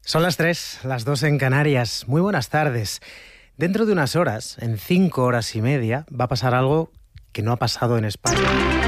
Son las 3, las 2 en Canarias. Muy buenas tardes. Dentro de unas horas, en 5 horas y media, va a pasar algo que no ha pasado en España.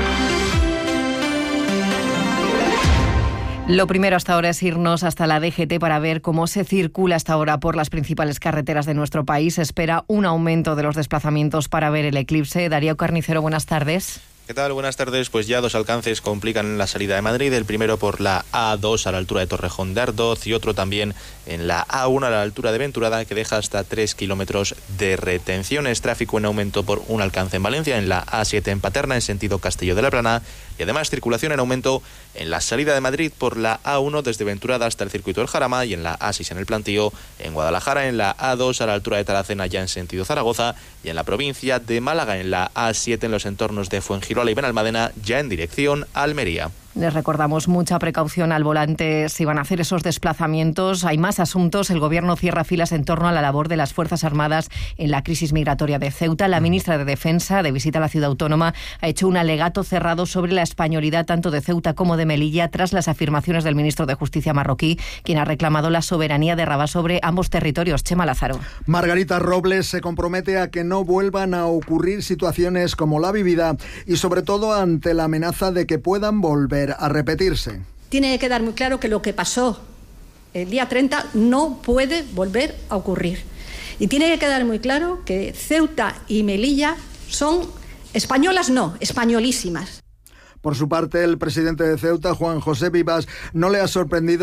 Lo primero hasta ahora es irnos hasta la DGT para ver cómo se circula hasta ahora por las principales carreteras de nuestro país. Se espera un aumento de los desplazamientos para ver el eclipse. Darío Carnicero, buenas tardes. ¿Qué tal? Buenas tardes. Pues ya dos alcances complican la salida de Madrid. El primero por la A2 a la altura de Torrejón de Ardoz y otro también en la A1 a la altura de Venturada, que deja hasta 3 kilómetros de retenciones. Tráfico en aumento por un alcance en Valencia, en la A7 en Paterna en sentido Castillo de la Plana, y además circulación en aumento en la salida de Madrid por la A1 desde Venturada hasta el circuito del Jarama y en la A6 en el Plantío, en Guadalajara en la A2 a la altura de Taracena ya en sentido Zaragoza y en la provincia de Málaga en la A7 en los entornos de Fuengirola y Benalmádena ya en dirección a Almería. Les recordamos mucha precaución al volante si van a hacer esos desplazamientos. Hay más asuntos. El Gobierno cierra filas en torno a la labor de las Fuerzas Armadas en la crisis migratoria de Ceuta. La ministra de Defensa, de visita a la ciudad autónoma, ha hecho un alegato cerrado sobre la españolidad tanto de Ceuta como de Melilla tras las afirmaciones del ministro de Justicia marroquí, quien ha reclamado la soberanía de Rabat sobre ambos territorios. Chema Lázaro. Margarita Robles se compromete a que no vuelvan a ocurrir situaciones como la vivida y sobre todo ante la amenaza de que puedan volver a repetirse. Tiene que quedar muy claro que lo que pasó el día 30 no puede volver a ocurrir. Y tiene que quedar muy claro que Ceuta y Melilla son españolas, no, españolísimas. Por su parte, el presidente de Ceuta, Juan José Vivas, no le ha sorprendido